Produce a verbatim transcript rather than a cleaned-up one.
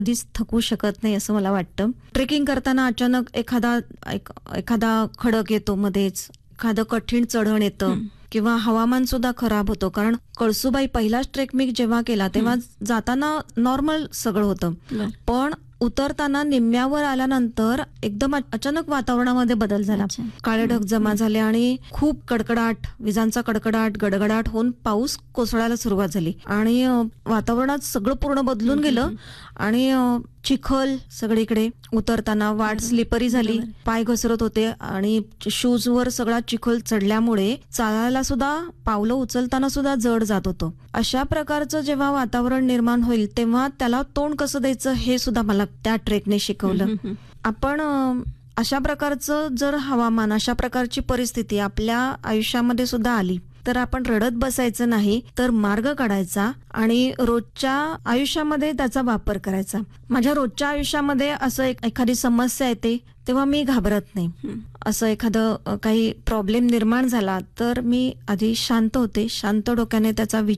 कधीच थकू शकत नाही असं मला वाटतं. ट्रेकिंग करताना अचानक एखादा एक- एखादा खडक येतो मध्येच, एखादं कठीण चढण येतं किंवा हवामान सुद्धा खराब होतं. कारण कळसुबाई पहिलाच ट्रेक मी जेव्हा केला तेव्हा जाताना नॉर्मल सगळं होतं, पण उतरताना निम्म्यावर आल्यानंतर एकदम अचानक वातावरणामध्ये बदल झाला. अच्छा. काळे ढग जमा झाले आणि खूप कडकडाट, विजांचा कडकडाट, गडगडाट होऊन पाऊस कोसळायला सुरुवात झाली आणि अ, वातावरणात सगळं पूर्ण बदलून गेलं आणि अ, चिखल सगळीकडे. उतरताना वाट स्लिपरी झाली, पाय घसरत होते आणि शूजवर सगळा चिखल चढल्यामुळे चालायला सुद्धा, पावलं उचलताना सुद्धा जड जात होतं. अशा प्रकारचं जेव्हा वातावरण निर्माण होईल तेव्हा त्याला तोंड कसं द्यायचं हे सुद्धा मला त्या ट्रेकने शिकवलं. आपण अ, अशा प्रकारचं जर हवामान, अशा प्रकारची परिस्थिती आपल्या आयुष्यामध्ये सुद्धा आली तर आपण रडत बसायचं नाही, तर मार्ग काढायचा आणि रोजच्या आयुष्यामध्ये त्याचा वापर करायचा. माझ्या रोजच्या आयुष्यामध्ये असं एक एखादी समस्या येते तेव्हा मी घाबरत नाही. असं एखादं अ, काही प्रॉब्लेम निर्माण झाला तर मी आधी शांत होते, शांत डोक्याने त्याचा विचार